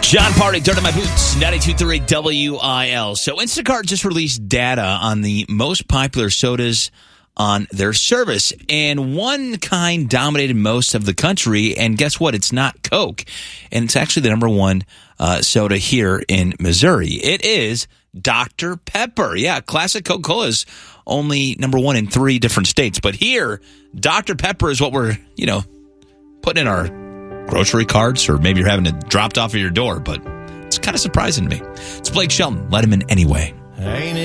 John Party, Dirt on My Boots, 92.3 WIL. So Instacart just released data on the most popular sodas on their service, and one kind dominated most of the country, and guess what? It's not Coke, and it's actually the number one soda here in Missouri. It is Dr. Pepper. Yeah, classic Coca-Cola is only number one in 3 different states, but here, Dr. Pepper is what we're, putting in our grocery carts, or maybe you're having it dropped off at your door, but it's kind of surprising to me. It's Blake Shelton. Let him in anyway. Ain't